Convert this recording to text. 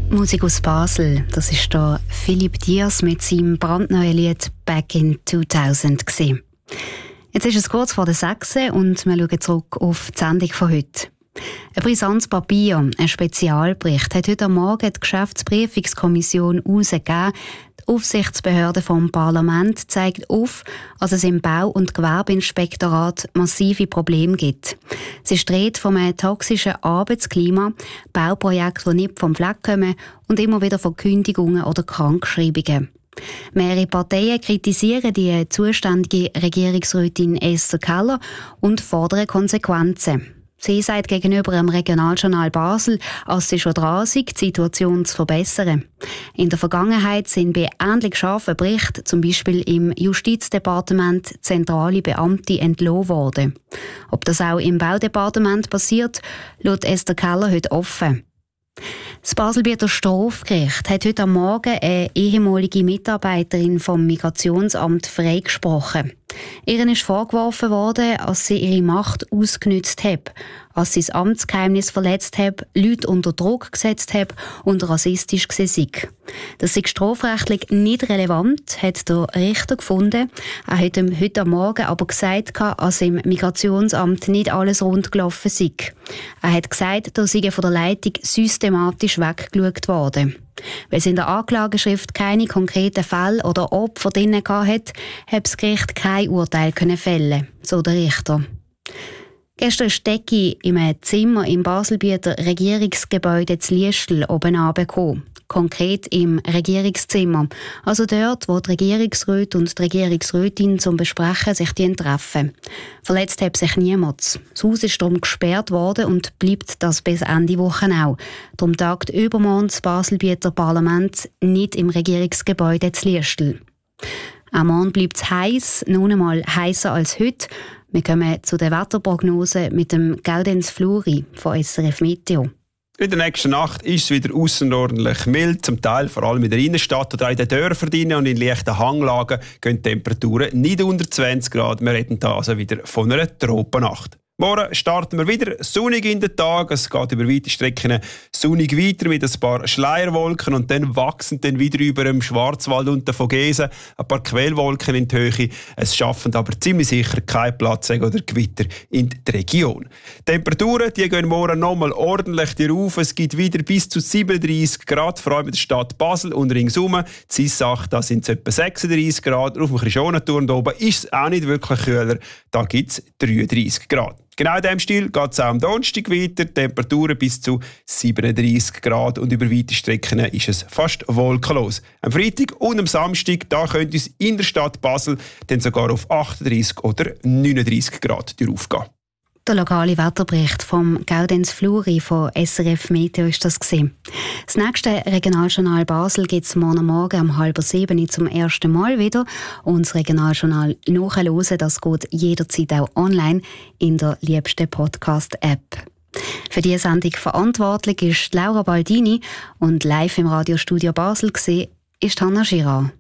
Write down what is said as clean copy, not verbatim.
Musik aus Basel, das ist der Philipp Diers mit seinem brandneuen Lied «Back in 2000» gewesen. Jetzt ist es kurz vor der 6 und wir schauen zurück auf die Sendung von heute. Ein brisantes Papier, ein Spezialbericht, hat heute Morgen die Geschäftsprüfungskommission herausgegeben. Die Aufsichtsbehörde vom Parlament zeigt auf, dass es im Bau- und Gewerbeinspektorat massive Probleme gibt. Sie strebt von einem toxischen Arbeitsklima, Bauprojekte, die nicht vom Fleck kommen und immer wieder von Kündigungen oder Krankschreibungen. Mehrere Parteien kritisieren die zuständige Regierungsrätin Esther Keller und fordern Konsequenzen. Sie sagt gegenüber dem Regionaljournal Basel, dass sie schon dran sei, die Situation zu verbessern. In der Vergangenheit sind bei ähnlich scharfen Berichten, zum Beispiel im Justizdepartement, zentrale Beamte entlassen worden. Ob das auch im Baudepartement passiert, lässt Esther Keller heute offen. Das Baselbieter Strafgericht hat heute am Morgen eine ehemalige Mitarbeiterin vom Migrationsamt freigesprochen. Ihr ist vorgeworfen worden, dass sie ihre Macht ausgenutzt hat, dass sie das Amtsgeheimnis verletzt hat, Leute unter Druck gesetzt hat und rassistisch war. Das sei strafrechtlich nicht relevant, hat der Richter gefunden. Er hat ihm heute am Morgen aber gesagt, dass im Migrationsamt nicht alles rund gelaufen sei. Er hat gesagt, da sei von der Leitung systematisch weggeschaut worden. Weil es in der Anklageschrift keine konkreten Fälle oder Opfer drin hatte, hat das Gericht kein Urteil fällen, so der Richter. Gestern stecke ich in einem Zimmer im Baselbieter Regierungsgebäude zu Liestel oben runtergekommen. Konkret im Regierungszimmer. Also dort, wo die Regierungsräte und die Regierungsrätin zum Besprechen sich treffen. Verletzt hat sich niemand. Das Haus ist darum gesperrt worden und bleibt das bis Ende Woche auch. Darum tagt übermorgen das Baselbieter Parlament nicht im Regierungsgebäude zu Liestel. Am Morgen bleibt es heiß, noch einmal heißer als heute. Wir kommen zu der Wetterprognose mit dem Gaudenz Fluri von SRF Meteo. In der nächsten Nacht ist es wieder ausserordentlich mild, zum Teil vor allem in der Innenstadt oder in den Dörfern und in leichten Hanglagen gehen die Temperaturen nicht unter 20 Grad. Wir reden da also wieder von einer Tropennacht. Morgen starten wir wieder sonnig in den Tag. Es geht über weite Strecken sonnig weiter mit ein paar Schleierwolken und dann wachsen dann wieder über dem Schwarzwald und der Vogesen ein paar Quellwolken in die Höhe. Es schaffen aber ziemlich sicher kein Platz oder Gewitter in der Region. Die Temperaturen die gehen morgen nochmal ordentlich rauf. Es gibt wieder bis zu 37 Grad, vor allem in der Stadt Basel und ringsum. Zissach, da sind es etwa 36 Grad. Auf dem Christianenturm oben ist es auch nicht wirklich kühler. Da gibt es 33 Grad. Genau in diesem Stil geht es auch am Donnerstag weiter. Temperaturen bis zu 37 Grad und über weite Strecken ist es fast wolkenlos. Am Freitag und am Samstag da könnte es in der Stadt Basel dann sogar auf 38 oder 39 Grad aufgehen. Der lokale Wetterbericht vom Gaudenz Fluri von SRF Meteo ist das gewesen. Das nächste Regionaljournal Basel gibt es morgen um 6:30 zum ersten Mal wieder. Und das Regionaljournal nachhören, das geht jederzeit auch online in der liebsten Podcast-App. Für diese Sendung verantwortlich ist Laura Baldini und live im Radiostudio Basel ist Hanna Girard.